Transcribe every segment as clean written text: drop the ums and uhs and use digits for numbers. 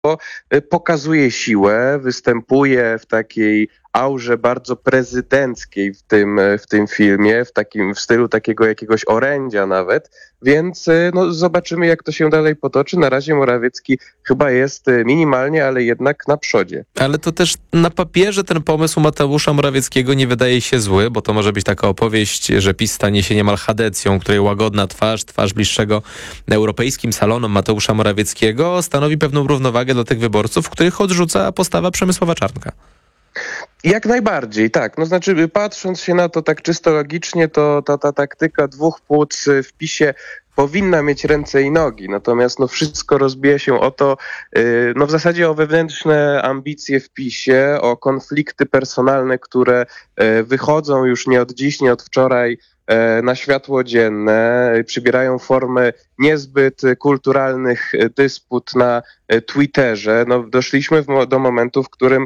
pokazuje siłę, występuje w takiej aurze bardzo prezydenckiej w tym filmie, w stylu takiego jakiegoś orędzia nawet, więc no, zobaczymy, jak to się dalej potoczy. Na razie Morawiecki chyba jest minimalnie, ale jednak na przodzie. Ale to też na papierze ten pomysł Mateusza Morawieckiego nie wydaje się zły, bo to może być taka opowieść, że PiS stanie się niemal Chadecją, której łagodna twarz bliższego europejskim salonom Mateusza Morawieckiego stanowi pewną równowagę dla tych wyborców, których odrzuca postawa Przemysława Czarnka. Jak najbardziej, tak. No znaczy, patrząc się na to tak czysto logicznie, to ta taktyka dwóch płuc w PiS-ie powinna mieć ręce i nogi, natomiast no wszystko rozbija się o to, no w zasadzie o wewnętrzne ambicje w PiS-ie, o konflikty personalne, które wychodzą już nie od dziś, nie od wczoraj na światło dzienne, przybierają formę niezbyt kulturalnych dysput na Twitterze. No, doszliśmy do momentu, w którym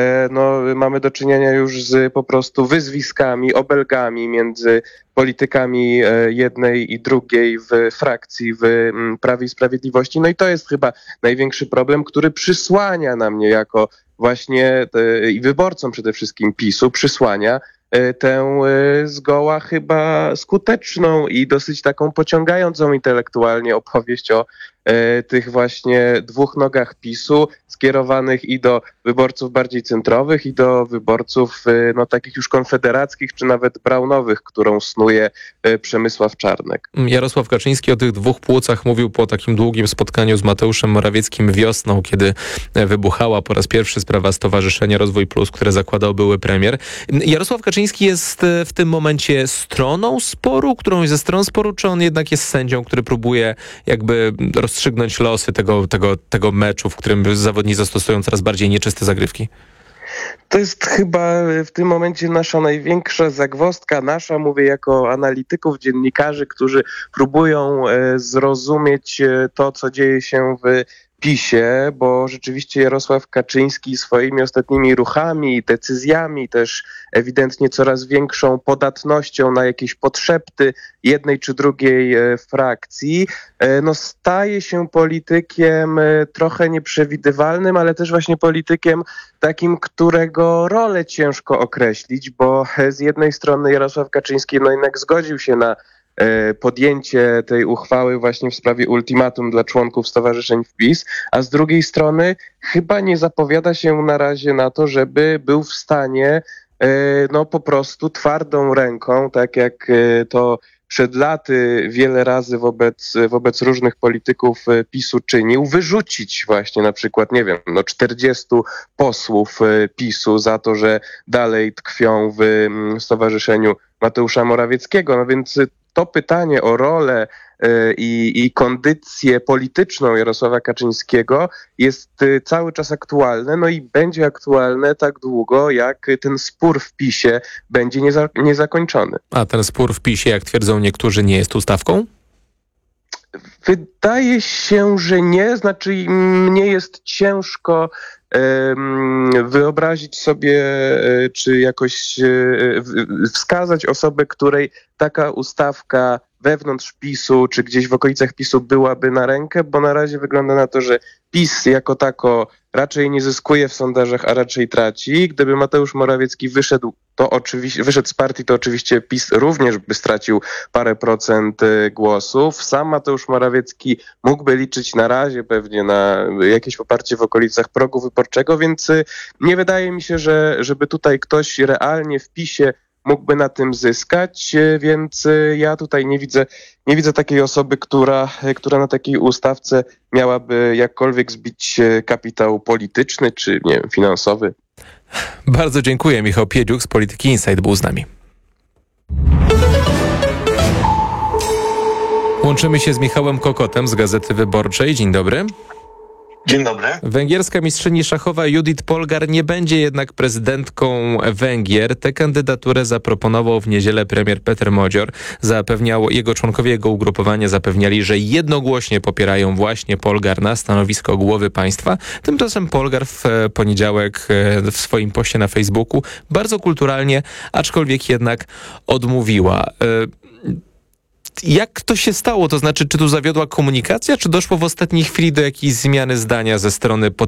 no, mamy do czynienia już z po prostu wyzwiskami, obelgami między politykami jednej i drugiej w frakcji w Prawie i Sprawiedliwości. No i to jest chyba największy problem, który przysłania na mnie jako właśnie i wyborcom przede wszystkim PiS-u, przysłania tę zgoła chyba skuteczną i dosyć taką pociągającą intelektualnie opowieść o tych właśnie dwóch nogach PiS-u, skierowanych i do wyborców bardziej centrowych, i do wyborców no, takich już konfederackich, czy nawet braunowych, którą snuje Przemysław Czarnek. Jarosław Kaczyński o tych dwóch płucach mówił po takim długim spotkaniu z Mateuszem Morawieckim wiosną, kiedy wybuchała po raz pierwszy sprawa Stowarzyszenia Rozwój Plus, które zakładał były premier. Jarosław Kaczyński jest w tym momencie stroną sporu, którąś ze stron sporu, czy on jednak jest sędzią, który próbuje jakby rozstrzygnąć losy tego meczu, w którym zawodnicy zastosują coraz bardziej nieczyste zagrywki? To jest chyba w tym momencie nasza największa zagwozdka, mówię jako analityków, dziennikarzy, którzy próbują zrozumieć to, co dzieje się w PiS-ie, bo rzeczywiście Jarosław Kaczyński swoimi ostatnimi ruchami, decyzjami, też ewidentnie coraz większą podatnością na jakieś podszepty jednej czy drugiej frakcji, no staje się politykiem trochę nieprzewidywalnym, ale też właśnie politykiem takim, którego rolę ciężko określić, bo z jednej strony Jarosław Kaczyński no jednak zgodził się na podjęcie tej uchwały właśnie w sprawie ultimatum dla członków stowarzyszeń w PiS, a z drugiej strony chyba nie zapowiada się na razie na to, żeby był w stanie no po twardą ręką, tak jak to przed laty wiele razy wobec różnych polityków PiS-u czynił, wyrzucić właśnie na przykład, 40 posłów PiS-u za to, że dalej tkwią w stowarzyszeniu Mateusza Morawieckiego. No więc to pytanie o rolę i kondycję polityczną Jarosława Kaczyńskiego jest cały czas aktualne, no i będzie aktualne tak długo, jak ten spór w PiS-ie będzie niezakończony. A ten spór w PiS-ie, jak twierdzą niektórzy, nie jest ustawką? Wydaje się, że nie. Znaczy mnie jest ciężko wyobrazić sobie, czy jakoś wskazać osobę, której taka ustawka wewnątrz PiS-u, czy gdzieś w okolicach PiS-u byłaby na rękę, bo na razie wygląda na to, że PiS jako tako raczej nie zyskuje w sondażach, a raczej traci. Gdyby Mateusz Morawiecki wyszedł z partii, to oczywiście PiS również by stracił parę procent głosów. Sam Mateusz Morawiecki mógłby liczyć na razie pewnie na jakieś poparcie w okolicach progu wyborczego, więc nie wydaje mi się, żeby tutaj ktoś realnie w PiS-ie mógłby na tym zyskać, więc ja tutaj nie widzę takiej osoby, która na takiej ustawce miałaby jakkolwiek zbić kapitał polityczny czy finansowy. Bardzo dziękuję. Michał Piedziuk z Polityki Insight był z nami. Łączymy się z Michałem Kokotem z Gazety Wyborczej. Dzień dobry. Dzień dobry. Węgierska mistrzyni szachowa Judith Polgar nie będzie jednak prezydentką Węgier. Tę kandydaturę zaproponował w niedzielę premier Peter Modzior. Jego członkowie jego ugrupowania zapewniali, że jednogłośnie popierają właśnie Polgar na stanowisko głowy państwa. Tymczasem Polgar w poniedziałek w swoim poście na Facebooku bardzo kulturalnie, aczkolwiek jednak odmówiła. Jak to się stało? To znaczy, czy tu zawiodła komunikacja, czy doszło w ostatniej chwili do jakiejś zmiany zdania ze strony